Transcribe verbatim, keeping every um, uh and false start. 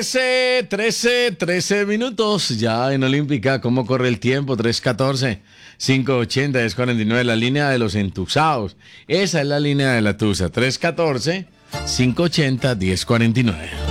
trece, trece, trece minutos ya en Olímpica. ¿Cómo corre el tiempo? tres catorce, cinco ochenta, diez cuarenta y nueve. La línea de los entusados. Esa es la línea de la Tusa. tres catorce, cinco ochenta, diez cuarenta y nueve.